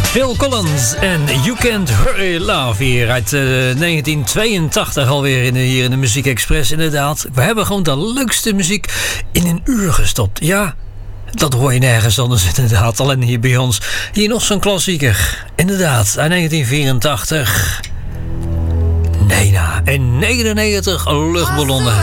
Phil Collins en You Can't Hurry Love hier uit 1982 alweer hier in de Muziek Express. Inderdaad, we hebben gewoon de leukste muziek in een uur gestopt. Ja, dat hoor je nergens anders inderdaad, alleen hier bij ons. Hier nog zo'n klassieker, inderdaad, uit 1984. Nena en 99 luchtballonnen.